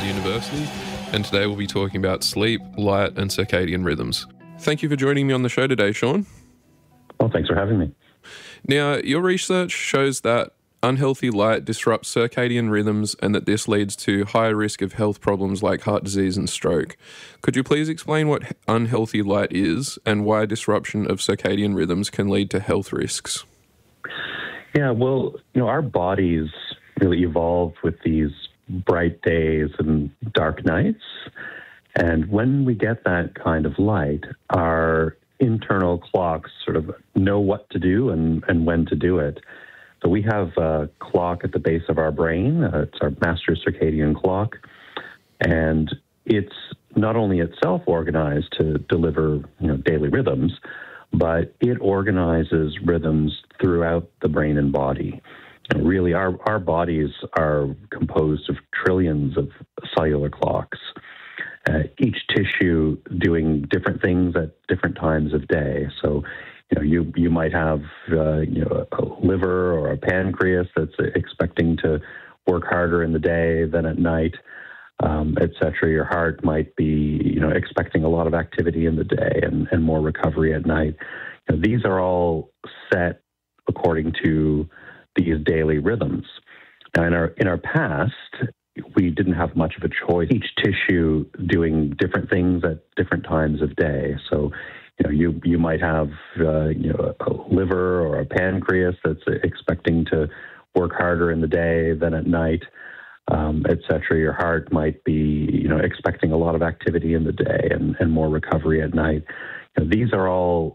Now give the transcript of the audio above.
University, and today we'll be talking about sleep, light, and circadian rhythms. Thank you for joining me on the show today, Sean. Well, thanks for having me. Now, your research shows that unhealthy light disrupts circadian rhythms and that this leads to higher risk of health problems like heart disease and stroke. Could you please explain what unhealthy light is and why disruption of circadian rhythms can lead to health risks? Yeah, well, our bodies really evolved with these bright days and dark nights. And when we get that kind of light, our internal clocks sort of know what to do and when to do it. So we have a clock at the base of our brain. It's our master circadian clock. And it's not only itself organized to deliver, daily rhythms, but it organizes rhythms throughout the brain and body. And really, our bodies are composed of trillions of cellular clocks, each tissue doing different things at different times of day. So, you might have, a liver or a pancreas that's expecting to work harder in the day than at night, et cetera. Your heart might be, expecting a lot of activity in the day and more recovery at night. These are all set according to these daily rhythms. Now, in our past, we didn't have much of a choice. Each tissue doing different things at different times of day. So, you might have, a liver or a pancreas that's expecting to work harder in the day than at night, et cetera. Your heart might be, expecting a lot of activity in the day and more recovery at night. These are all